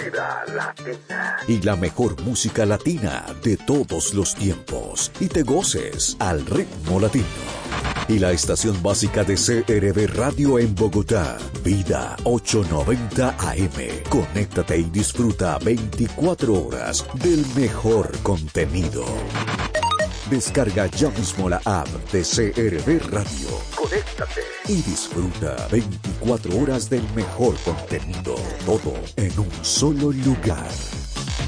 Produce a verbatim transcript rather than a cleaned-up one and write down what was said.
Vida Latina. Y la mejor música latina de todos los tiempos. Y te goces al ritmo latino. Y la estación básica de C R V Radio en Bogotá, Vida ochocientos noventa A M. Conéctate y disfruta veinticuatro horas del mejor contenido. Descarga ya mismo la app de C R V Radio. Conéctate y disfruta veinticuatro horas del mejor contenido. Todo en un solo lugar.